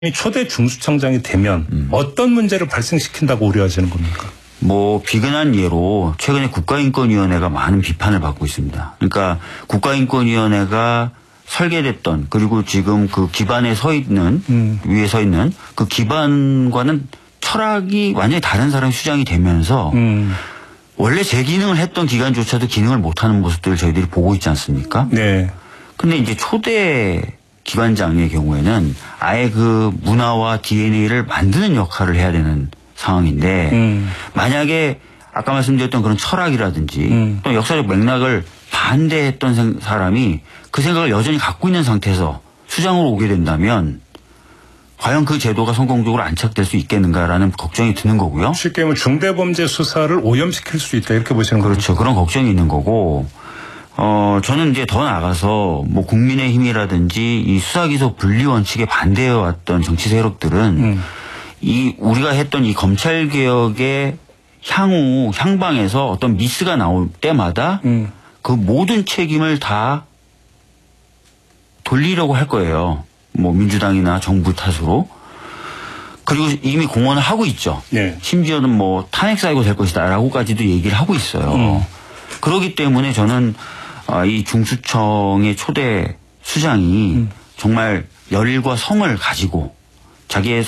초대 중수청장이 되면 어떤 문제를 발생시킨다고 우려하시는 겁니까? 뭐 비근한 예로 최근에 국가인권위원회가 많은 비판을 받고 있습니다. 그러니까 국가인권위원회가 설계됐던 그리고 지금 그 기반에 서 있는 위에 서 있는 그 기반과는 철학이 완전히 다른 사람이 수장이 되면서 원래 제 기능을 했던 기관조차도 기능을 못하는 모습들을 저희들이 보고 있지 않습니까? 네. 근데 이제 초대 기관장의 경우에는 아예 그 문화와 DNA를 만드는 역할을 해야 되는 상황인데 만약에 아까 말씀드렸던 그런 철학이라든지 또 역사적 맥락을 반대했던 사람이 그 생각을 여전히 갖고 있는 상태에서 수장으로 오게 된다면 과연 그 제도가 성공적으로 안착될 수 있겠는가라는 걱정이 드는 거고요. 쉽게 말하면 중대범죄 수사를 오염시킬 수 있다 이렇게 보시는 거죠. 그렇죠. 그런 걱정이 있는 거고 저는 이제 더 나가서 뭐 국민의힘이라든지 이 수사기소 분리 원칙에 반대해왔던 정치 세력들은 이 우리가 했던 이 검찰 개혁의 향후 향방에서 어떤 미스가 나올 때마다 그 모든 책임을 다 돌리려고 할 거예요. 뭐 민주당이나 정부 탓으로. 그리고 이미 공언을 하고 있죠. 네. 심지어는 뭐 탄핵 사유가 될 것이다라고까지도 얘기를 하고 있어요. 그렇기 때문에 저는 이 중수청의 초대 수장이 정말 열과 성을 가지고 자기의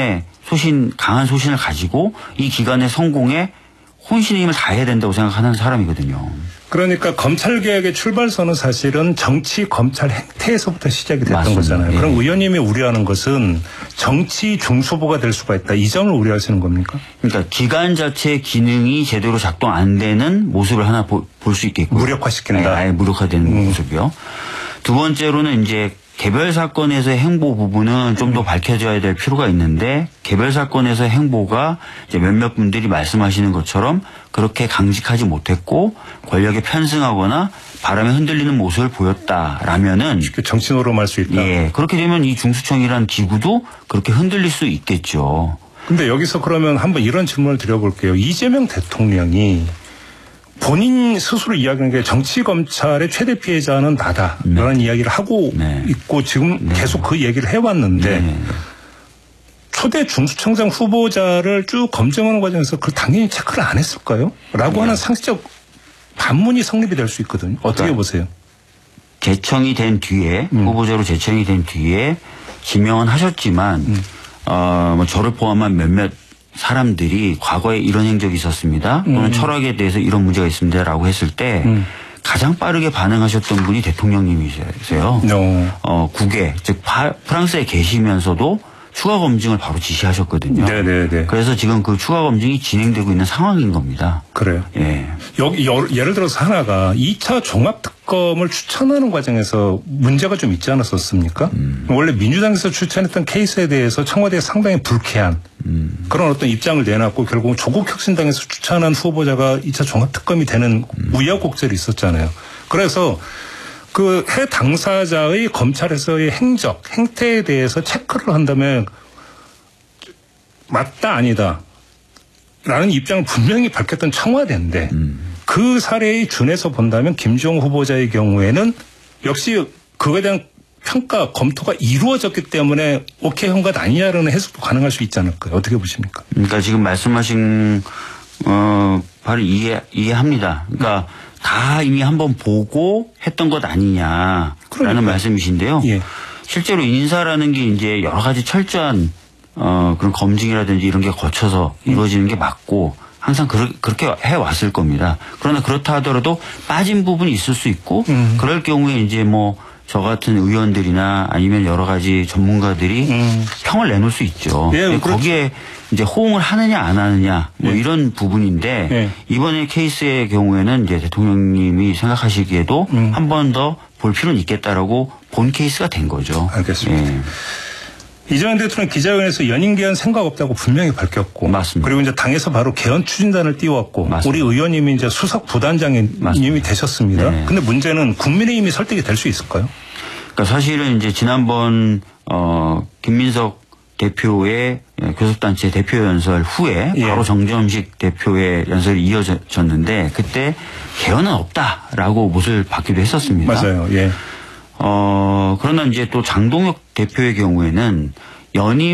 강한 소신을 가지고 이 기관의 성공에 혼신의 힘을 다해야 된다고 생각하는 사람이거든요. 그러니까 검찰개혁의 출발선은 사실은 정치 검찰 행태에서부터 시작이 됐던 맞습니다. 거잖아요. 예. 그럼 의원님이 우려하는 것은 정치 중수부가 될 수가 있다. 이 점을 우려하시는 겁니까? 그러니까 기관 자체의 기능이 제대로 작동 안 되는 모습을 하나 볼 수 있겠고요. 무력화시킨다. 네, 아예 무력화되는 모습이요. 두 번째로는 이제 개별 사건에서의 행보 부분은 좀 더 밝혀져야 될 필요가 있는데 개별 사건에서의 행보가 이제 몇몇 분들이 말씀하시는 것처럼 그렇게 강직하지 못했고 권력에 편승하거나 바람에 흔들리는 모습을 보였다라면은 쉽게 정치 노름할 수 있다. 예, 그렇게 되면 이 중수청이라는 기구도 그렇게 흔들릴 수 있겠죠. 근데 여기서 그러면 한번 이런 질문을 드려볼게요. 이재명 대통령이 본인 스스로 이야기하는 게 정치 검찰의 최대 피해자는 나다. 라는 이야기를 하고 있고 지금 계속 그 얘기를 해왔는데 초대 중수청장 후보자를 쭉 검증하는 과정에서 그걸 당연히 체크를 안 했을까요? 라고 하는 상식적 반문이 성립이 될 수 있거든요. 어떻게 보세요? 제청이 된 뒤에 후보자로 제청이 된 뒤에 지명은 하셨지만 뭐 저를 포함한 몇몇 사람들이 과거에 이런 행적이 있었습니다. 또는 철학에 대해서 이런 문제가 있습니다라고 했을 때 가장 빠르게 반응하셨던 분이 대통령님이세요. 국외 즉 프랑스에 계시면서도 추가 검증을 바로 지시하셨거든요. 네네네. 그래서 지금 그 추가 검증이 진행되고 있는 상황인 겁니다. 그래요. 예. 여기 예를 들어서 하나가 2차 종합특검을 추천하는 과정에서 문제가 좀 있지 않았었습니까? 원래 민주당에서 추천했던 케이스에 대해서 청와대에 상당히 불쾌한 그런 어떤 입장을 내놨고 결국 조국혁신당에서 추천한 후보자가 2차 종합특검이 되는 우여곡절이 있었잖아요. 그래서 그 해 당사자의 검찰에서의 행태에 대해서 체크를 한다면 맞다 아니다 라는 입장을 분명히 밝혔던 청와대인데 그 사례에 준해서 본다면 김주영 후보자의 경우에는 역시 그거에 대한 평가 검토가 이루어졌기 때문에 오케이 한 것 아니냐라는 해석도 가능할 수 있지 않을까요? 어떻게 보십니까? 그러니까 지금 말씀하신 바로 이해합니다. 그러니까 다 이미 한번 보고 했던 것 아니냐라는 말씀이신데요. 예. 실제로 인사라는 게 이제 여러 가지 철저한 그런 검증이라든지 이런 게 거쳐서 이루어지는 게 맞고 항상 그렇게 해왔을 겁니다. 그러나 그렇다 하더라도 빠진 부분이 있을 수 있고 그럴 경우에 이제 뭐 저 같은 의원들이나 아니면 여러 가지 전문가들이 평을 내놓을 수 있죠. 예, 거기에 이제 호응을 하느냐 안 하느냐 뭐 이런 부분인데 이번에 케이스의 경우에는 이제 대통령님이 생각하시기에도 한 번 더 볼 필요는 있겠다라고 본 케이스가 된 거죠. 알겠습니다. 예. 이재명 대통령 기자회견에서 연임 개헌 생각 없다고 분명히 밝혔고, 맞습니다. 그리고 이제 당에서 바로 개헌 추진단을 띄웠고, 맞습니다. 우리 의원님이 이제 수석 부단장님이 되셨습니다. 네. 근데 문제는 국민의힘이 설득이 될 수 있을까요? 그러니까 사실은 이제 지난번 김민석 대표의 교섭단체 대표 연설 후에 바로 정점식 대표의 연설이 이어졌는데 그때 개헌은 없다라고 못을 받기도 했었습니다. 맞아요. 예. 그러나 이제 또 장동혁 대표의 경우에는 연임